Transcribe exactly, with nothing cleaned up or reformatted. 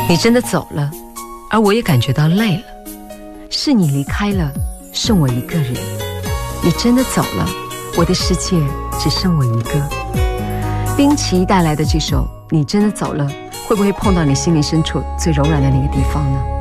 你真的走了，而我也感觉到累了。是你离开了，剩我一个人。你真的走了，我的世界只剩我一个。冰淇带来的这首《你真的走了》，会不会碰到你心灵深处最柔软的那个地方呢？